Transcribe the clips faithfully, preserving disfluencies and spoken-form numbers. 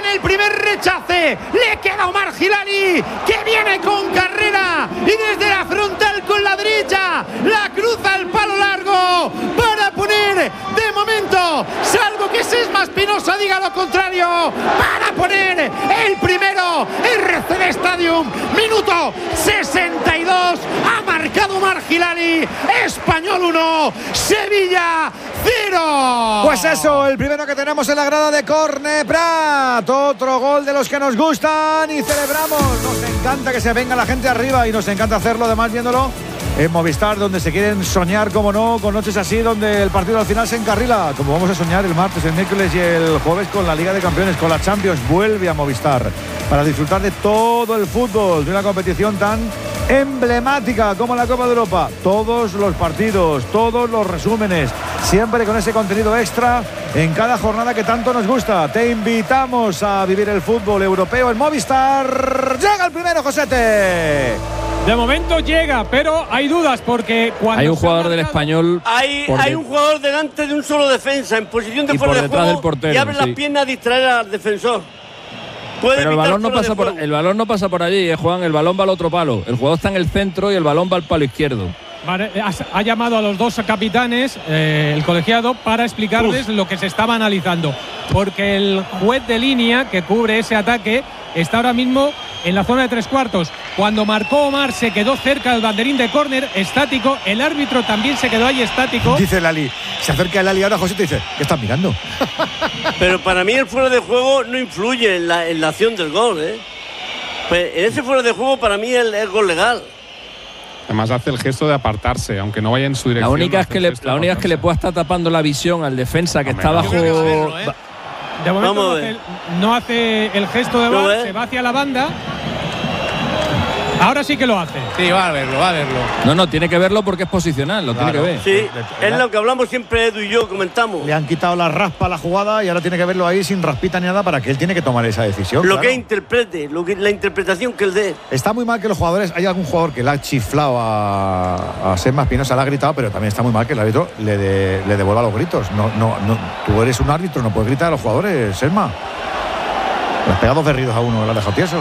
viene el primer rechace, le queda Omar Hilali, que viene con carrera y desde la frontal con la derecha la cruza al palo largo para poner de momento, salvo que Sesma Espinosa diga lo contrario, para poner el primero. R C D Stadium, minuto sesenta y dos, ha marcado Omar Hilali. Español uno, Sevilla cero. Pues eso, el primero que tenemos en la grada de Corne Prat, otro gol de los que nos gustan y celebramos. Nos encanta que se venga la gente arriba y nos encanta hacerlo, además viéndolo en Movistar, donde se quieren soñar, como no, con noches así donde el partido al final se encarrila, como vamos a soñar el martes, el miércoles y el jueves con la Liga de Campeones, con la Champions. Vuelve a Movistar para disfrutar de todo el fútbol, de una competición tan emblemática como la Copa de Europa. Todos los partidos, todos los resúmenes, siempre con ese contenido extra en cada jornada que tanto nos gusta. Te invitamos a vivir el fútbol europeo en Movistar. Llega el primero, Josete. De momento llega, pero hay dudas porque cuando hay un jugador del Español. Hay, hay un jugador delante de un solo defensa en posición de y fuera por de detrás juego del portero, y abre sí. las piernas a distraer al defensor. Puede Pero el balón, no pasa por, juego. el balón no pasa por allí, eh, Juan. El balón va al otro palo. El jugador está en el centro y el balón va al palo izquierdo. Vale, ha, ha llamado a los dos capitanes, eh, el colegiado, para explicarles Uf. lo que se estaba analizando. Porque el juez de línea que cubre ese ataque está ahora mismo en la zona de tres cuartos. Cuando marcó Omar se quedó cerca del banderín de córner, estático. El árbitro también se quedó ahí estático. Dice Lali, se acerca el Lali ahora, José te dice, ¿qué estás mirando? Pero para mí el fuera de juego no influye en la, en la acción del gol, ¿eh? Pues en ese fuera de juego para mí es el gol legal. Además hace el gesto de apartarse, aunque no vaya en su dirección. La única es que le, la única es que le pueda estar tapando la visión al defensa que Hombre, está bajo. Verlo, ¿eh? De momento no hace, no hace el gesto de no, bar, ¿eh? se va hacia la banda. Ahora sí que lo hace. Sí, va a verlo, va a verlo. No, no, tiene que verlo porque es posicional, lo claro. tiene que ver. Sí, es lo que hablamos siempre Edu y yo, comentamos. Le han quitado la raspa a la jugada y ahora tiene que verlo ahí sin raspita ni nada para que él tiene que tomar esa decisión. Lo claro. que interprete, lo que, la interpretación que él dé. Está muy mal que los jugadores, hay algún jugador que le ha chiflado a, a Sesma Espinosa, le ha gritado, pero también está muy mal que el árbitro le, de, le devuelva los gritos. No, no, no, tú eres un árbitro, no puedes gritar a los jugadores, Sesma. Le has pegado dos berridos a uno, le has dejado tieso.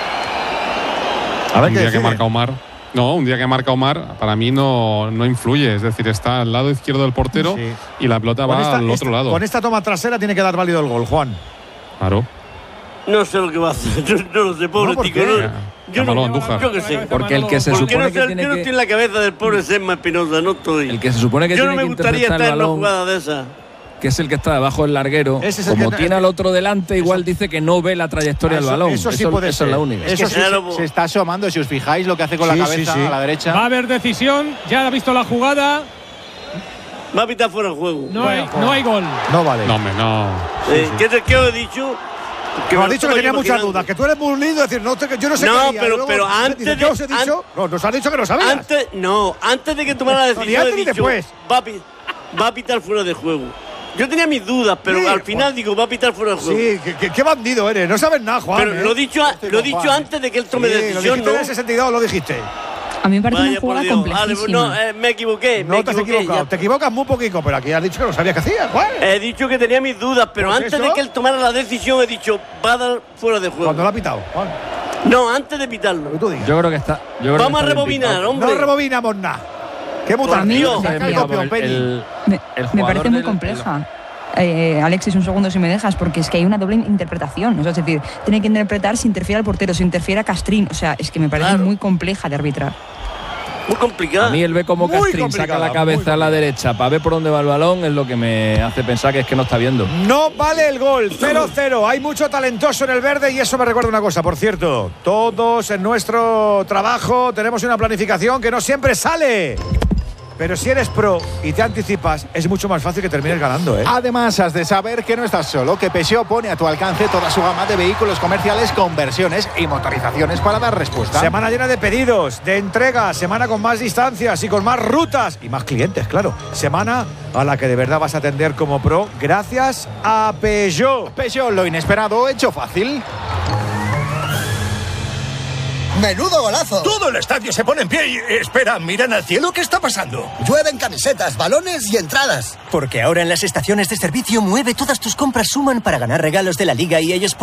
A ver, un día que marca Omar, no, un día que marca Omar, para mí no, no influye. Es decir, está al lado izquierdo del portero sí. y la pelota con va esta, al otro esta, lado. Con esta toma trasera tiene que dar válido el gol, Juan. Claro. No sé lo que va a hacer, yo no lo sé, pobre no, tico. No, yo, no, Andújar. yo que sé. Porque el que se supone no sé, que tiene yo no que... estoy en la cabeza del pobre Sesma Espinosa, no estoy. El que se supone que yo tiene no me que gustaría interceptar estar el balón, en una jugada de esa. Que es el que está debajo del larguero, es como que, tiene al otro delante, igual eso, dice que no ve la trayectoria eso, del balón. Eso sí eso, puede eso ser. es la única. Eso sí, claro, se, se está asomando, si os fijáis lo que hace con sí, la cabeza sí, sí. a la derecha. Va a haber decisión, ya ha visto la jugada. Va a pitar fuera el juego. No, hay, no hay gol. No vale. No, hombre, no. Eh, sí, sí. ¿Qué, ¿Qué os he dicho? Que me has dicho que tenía muchas dudas, que tú eres muy lindo, decir, no, yo no sé no, qué pero, luego, pero antes de, ¿qué os he dicho? An no, nos has dicho que no sabías. Antes, no, antes de que tomara la decisión, no, he dicho, después. Va, a, va a pitar fuera de juego. Yo tenía mis dudas, pero sí, al final Juan. digo, va a pitar fuera de juego. Sí, qué, qué bandido eres, no sabes nada, Juan. Pero ¿eh? lo he dicho, a, lo he dicho antes de que él tome sí, decisión, lo ¿no? En ese sentido lo dijiste. A mí me parece Vaya una jugada complejísima. Vale, no, eh, me equivoqué. No me te has equivoqué, equivocado, ya. te equivocas muy poquito, pero aquí has dicho que no sabías qué hacías, Juan. He dicho que tenía mis dudas, pero ¿Pues antes eso? de que él tomara la decisión he dicho, va a dar fuera de juego. Cuando lo ha pitado, Juan. No, antes de pitarlo. Yo creo que está. Yo creo Vamos que a está rebobinar, hombre. No rebobinamos nada. Qué mutación. Me, me parece muy compleja. Eh, Alexis, un segundo si me dejas, porque es que hay una doble interpretación. O sea, es decir, tiene que interpretar si interfiere al portero, si interfiere a Castrín. O sea, es que me parece claro. muy compleja de arbitrar. Muy complicado. A mí el ver cómo Castrín saca la cabeza a la derecha para ver por dónde va el balón es lo que me hace pensar que es que no está viendo. No vale el gol, cero cero. Hay mucho talentoso en el verde y eso me recuerda una cosa, por cierto. Todos en nuestro trabajo tenemos una planificación que no siempre sale. Pero si eres pro y te anticipas, es mucho más fácil que termines ganando, ¿eh? Además, has de saber que no estás solo, que Peugeot pone a tu alcance toda su gama de vehículos comerciales con versiones y motorizaciones para dar respuesta. Semana llena de pedidos, de entrega, semana con más distancias y con más rutas y más clientes, claro. Semana a la que de verdad vas a atender como pro gracias a Peugeot. Peugeot, lo inesperado hecho fácil. ¡Menudo golazo! Todo el estadio se pone en pie y... Espera, miran al cielo, ¿qué está pasando? Llueven camisetas, balones y entradas. Porque ahora en las estaciones de servicio Mueve todas tus compras suman para ganar regalos de la Liga y ellos